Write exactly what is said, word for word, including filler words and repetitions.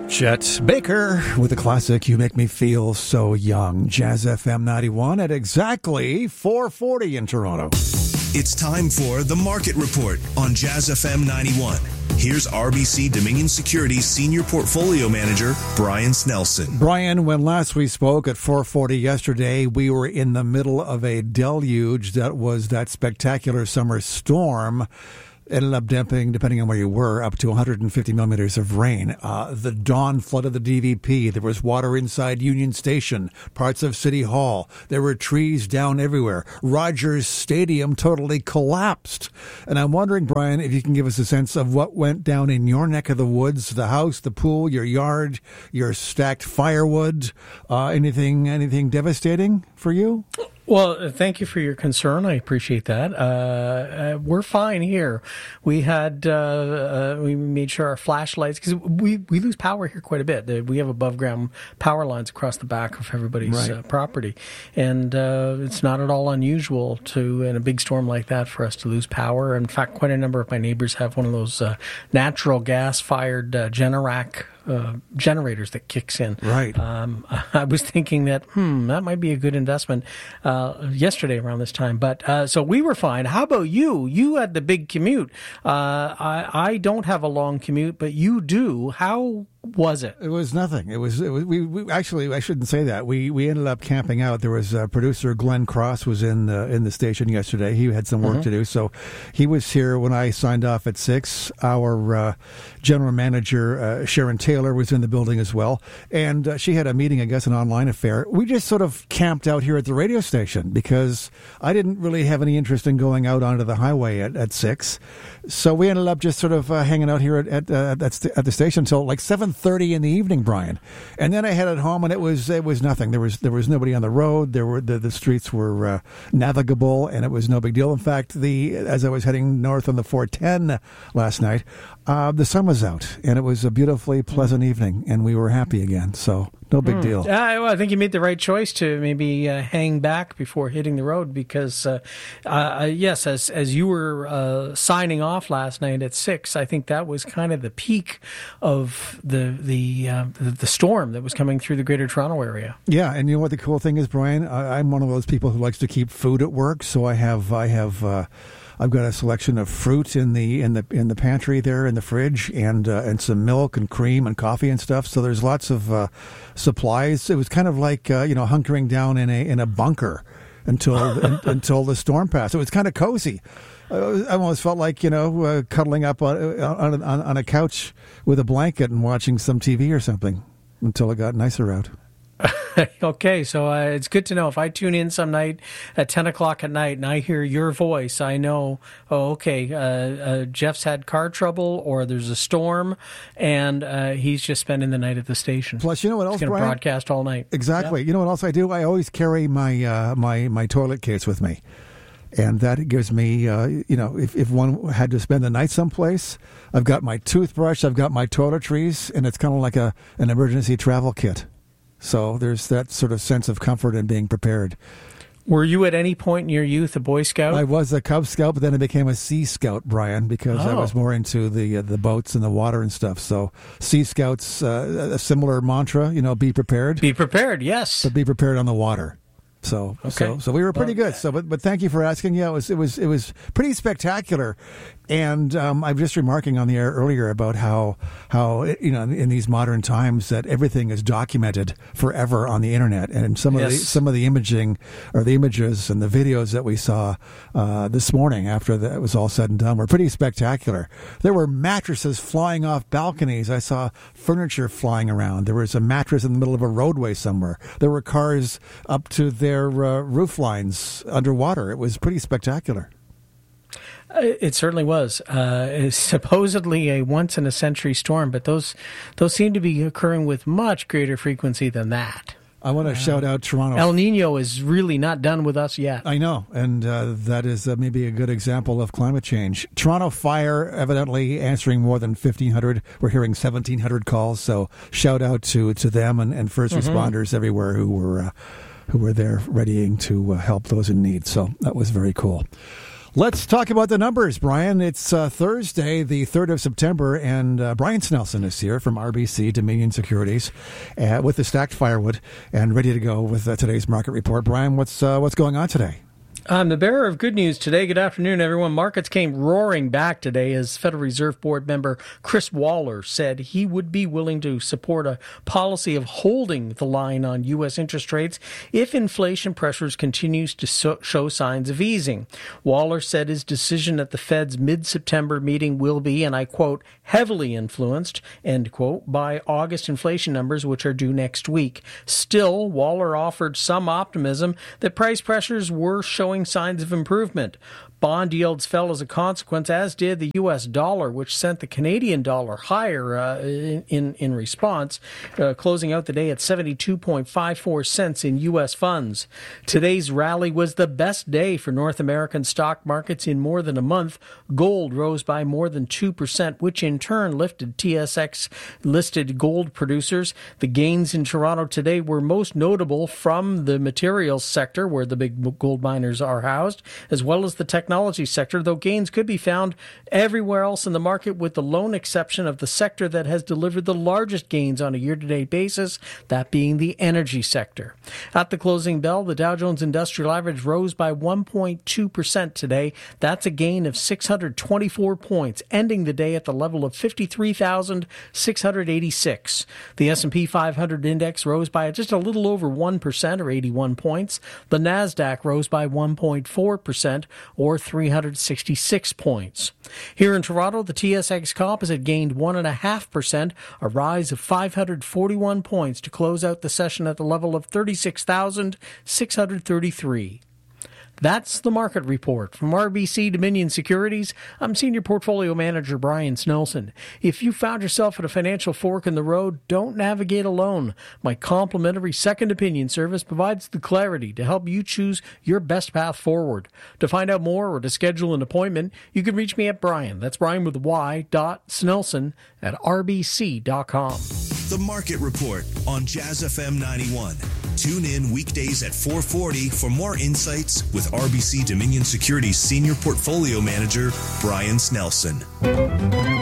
Chet Baker with the classic You Make Me Feel So Young. Jazz F M ninety-one at exactly four forty in Toronto. It's time for The Market Report on Jazz F M ninety-one. Here's R B C Dominion Securities Senior Portfolio Manager, Brian Snelson. Brian, when last we spoke at four forty yesterday, we were in the middle of a deluge that was that spectacular summer storm. Ended up dumping, depending on where you were, up to one hundred fifty millimeters of rain. Uh, the dawn flooded the D V P. There was water inside Union Station, parts of City Hall. There were trees down everywhere. Rogers Stadium totally collapsed. And I'm wondering, Brian, if you can give us a sense of what went down in your neck of the woods, the house, the pool, your yard, your stacked firewood. Uh, anything, anything devastating for you? Well, thank you for your concern. I appreciate that. Uh, uh, we're fine here. We had uh, uh, we made sure our flashlights, because we, we lose power here quite a bit. We have above ground power lines across the back of everybody's right. uh, property, and uh, it's not at all unusual to in a big storm like that for us to lose power. In fact, quite a number of my neighbors have one of those uh, natural gas fired uh, Generac Uh, generators that kicks in. Right. Um, I was thinking that, hmm, that might be a good investment uh, yesterday around this time. But uh, so we were fine. How about you? You had the big commute. Uh, I, I don't have a long commute, but you do. How was it? It was nothing. It was, it was we, we actually, I shouldn't say that. We we ended up camping out. There was uh, producer Glenn Cross was in uh, in the station yesterday. He had some work mm-hmm. to do. So he was here when I signed off at six. Our uh, general manager, uh, Sharon Taylor, was in the building as well. And uh, she had a meeting, I guess, an online affair. We just sort of camped out here at the radio station because I didn't really have any interest in going out onto the highway at, at six. So we ended up just sort of uh, hanging out here at at, uh, at, st- at the station until like seven thirty in the evening, Brian. And then I headed home, and it was it was nothing. There was there was nobody on the road. There were the, the streets were uh, navigable, and it was no big deal. In fact, the as I was heading north on the four ten last night, uh, the sun was out, and it was a beautifully pleasant evening, and we were happy again. So no big mm. deal. Uh, well, I think you made the right choice to maybe uh, hang back before hitting the road because, uh, uh, yes, as as you were uh, signing off last night at six, I think that was kind of the peak of the the uh, the, the storm that was coming through the Greater Toronto area. Yeah, and you know what the cool thing is, Brian? I, I'm one of those people who likes to keep food at work, so I have I have. Uh, I've got a selection of fruit in the in the in the pantry there in the fridge, and uh, and some milk and cream and coffee and stuff. So there's lots of uh, supplies. It was kind of like uh, you know hunkering down in a in a bunker until un, until the storm passed. It was kind of cozy. Uh, I almost felt like you know uh, cuddling up on, on on on a couch with a blanket and watching some T V or something until it got nicer out. Okay, so uh, it's good to know. If I tune in some night at ten o'clock at night and I hear your voice, I know, oh, okay, uh, uh, Jeff's had car trouble or there's a storm, and uh, he's just spending the night at the station. Plus, you know what else, He's going to broadcast all night. Exactly. Yep. You know what else I do? I always carry my uh, my my toilet case with me. And that gives me, uh, you know, if, if one had to spend the night someplace, I've got my toothbrush, I've got my toiletries, and it's kind of like a an emergency travel kit. So there's that sort of sense of comfort in being prepared. Were you at any point in your youth a Boy Scout? I was a Cub Scout, but then I became a Sea Scout, Brian, because oh. I was more into the uh, the boats and the water and stuff. So Sea Scouts, uh, a similar mantra, you know, be prepared. Be prepared, yes. But be prepared on the water. So, okay. so, so we were pretty well, good. So, but, but thank you for asking. Yeah, it was, it was, it was pretty spectacular. And um, I'm just remarking on the air earlier about how, how you know, in these modern times that everything is documented forever on the internet. And some of yes. the some of the imaging or the images and the videos that we saw uh, this morning after that it was all said and done were pretty spectacular. There were mattresses flying off balconies. I saw furniture flying around. There was a mattress in the middle of a roadway somewhere. There were cars up to their uh, roof lines underwater. It was pretty spectacular. It certainly was. Uh, it's supposedly a once-in-a-century storm, but those those seem to be occurring with much greater frequency than that. I want to uh, shout out Toronto. El Nino is really not done with us yet. I know, and uh, that is uh, maybe a good example of climate change. Toronto Fire evidently answering more than fifteen hundred. We're hearing seventeen hundred calls, so shout out to, to them and, and first mm-hmm. responders everywhere who were uh, who were there readying to uh, help those in need. So that was very cool. Let's talk about the numbers, Brian. It's uh, Thursday, the third of September, and uh, Brian Snelson is here from R B C Dominion Securities uh, with the stacked firewood and ready to go with uh, today's market report. Brian, what's uh, what's going on today? I'm the bearer of good news today. Good afternoon, everyone. Markets came roaring back today as Federal Reserve Board member Chris Waller said he would be willing to support a policy of holding the line on U S interest rates if inflation pressures continues to so- show signs of easing. Waller said his decision at the Fed's mid-September meeting will be, and I quote, heavily influenced, end quote, by August inflation numbers, which are due next week. Still, Waller offered some optimism that price pressures were showing signs of improvement. Bond yields fell as a consequence, as did the U S dollar, which sent the Canadian dollar higher uh, in, in response, uh, closing out the day at seventy-two point five four cents in U S funds. Today's rally was the best day for North American stock markets in more than a month. Gold rose by more than two percent, which in turn lifted T S X-listed gold producers. The gains in Toronto today were most notable from the materials sector, where the big gold miners are housed, as well as the technology technology sector, though gains could be found everywhere else in the market, with the lone exception of the sector that has delivered the largest gains on a year-to-date basis, that being the energy sector. At the closing bell, the Dow Jones Industrial Average rose by one point two percent today. That's a gain of six hundred twenty-four points, ending the day at the level of fifty-three thousand six hundred eighty-six. The S and P five hundred index rose by just a little over one percent, or eighty-one points. The NASDAQ rose by one point four percent, or three hundred sixty-six points. Here in Toronto, the T S X Composite gained one point five percent, a rise of five hundred forty-one points to close out the session at the level of thirty-six thousand six hundred thirty-three. That's the market report. From R B C Dominion Securities, I'm Senior Portfolio Manager Brian Snelson. If you found yourself at a financial fork in the road, don't navigate alone. My complimentary second opinion service provides the clarity to help you choose your best path forward. To find out more or to schedule an appointment, you can reach me at Brian, that's Brian with a Y, dot Snelson at R B C dot com. The Market Report on Jazz F M ninety-one. Tune in weekdays at four forty for more insights with R B C Dominion Securities Senior Portfolio Manager Brian Snelson.